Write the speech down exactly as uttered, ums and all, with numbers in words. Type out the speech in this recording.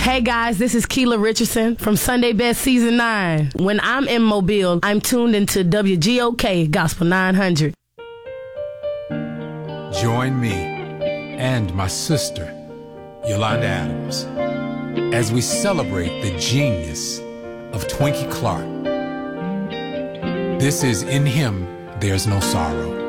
Hey guys, this is Keela Richardson from Sunday Best Season nine. When I'm in Mobile, I'm tuned into W G O K Gospel nine hundred. Join me and my sister, Yolanda Adams, as we celebrate the genius of Twinkie Clark. This is In Him There's No Sorrow.